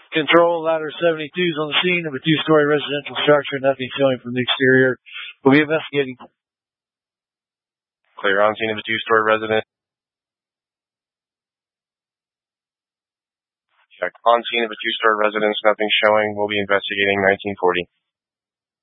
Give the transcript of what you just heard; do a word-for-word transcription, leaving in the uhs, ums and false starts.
Control, ladder seventy-two is on the scene of a two-story residential structure. Nothing showing from the exterior. We'll be investigating. Clear on scene of a two-story residence. Check on scene of a two-story residence. Nothing showing. We'll be investigating nineteen forty.